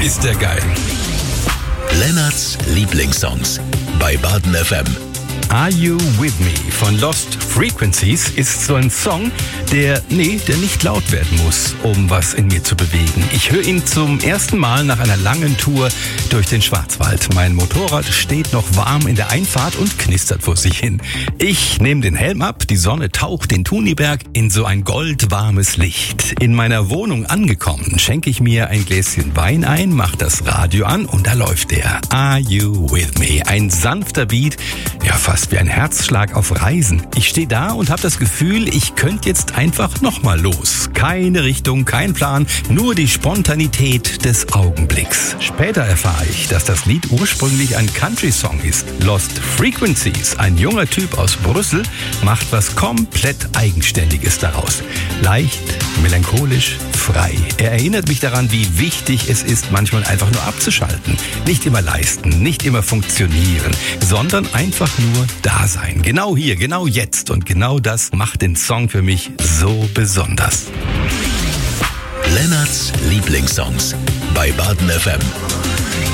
ist der geil. Lennarts Lieblingssongs bei Baden FM. Are You With Me von Lost Frequencies ist so ein Song, der nicht laut werden muss, um was in mir zu bewegen. Ich höre ihn zum ersten Mal nach einer langen Tour durch den Schwarzwald. Mein Motorrad steht noch warm in der Einfahrt und knistert vor sich hin. Ich nehme den Helm ab, die Sonne taucht den Thuniberg in so ein goldwarmes Licht. In meiner Wohnung angekommen, schenke ich mir ein Gläschen Wein ein, mach das Radio an und da läuft der Are You With Me. Ein sanfter Beat, ja fast wie ein Herzschlag auf Reisen. Ich stehe da und habe das Gefühl, ich könnte jetzt einfach nochmal los. Keine Richtung, kein Plan, nur die Spontanität des Augenblicks. Später erfahre ich, dass das Lied ursprünglich ein Country-Song ist. Lost Frequencies, ein junger Typ aus Brüssel, macht was komplett Eigenständiges daraus. Leicht, melancholisch, frei. Er erinnert mich daran, wie wichtig es ist, manchmal einfach nur abzuschalten. Nicht immer leisten, nicht immer funktionieren, sondern einfach nur da sein. Genau hier, genau jetzt. Und genau das macht den Song für mich so besonders. Lennarts Lieblingssongs bei Baden FM.